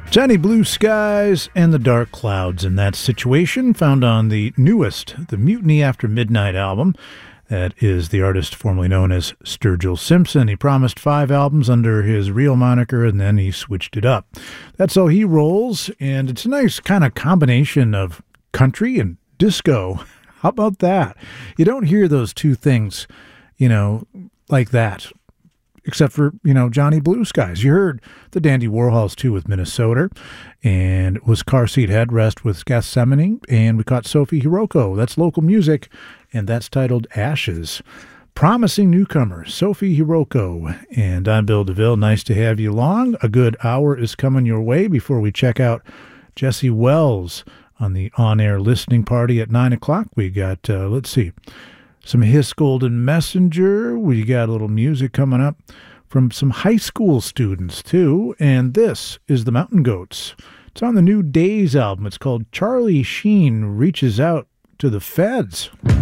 Johnny Blue Skies and the Dark Clouds in that situation, found on the newest, the Mutiny After Midnight album. That is the artist formerly known as Sturgill Simpson. He promised 5 albums under his real moniker, and then he switched it up. That's how he rolls, and it's a nice kind of combination of country and disco. How about that? You don't hear those two things, like that. Except for, Johnny Blue Skies. You heard the Dandy Warhols, too, with Minnesota, and it was Car Seat Headrest with Gethsemane, and we caught Sophie Hiroko. That's local music, and that's titled Ashes. Promising newcomer, Sophie Hiroko. And I'm Bill DeVille. Nice to have you along. A good hour is coming your way before we check out Jesse Wells on the on-air listening party at 9 o'clock. We got, some Hiss Golden Messenger. We got a little music coming up from some high school students, too. And this is the Mountain Goats. It's on the new Days album. It's called Charlie Sheen Reaches Out to the Feds.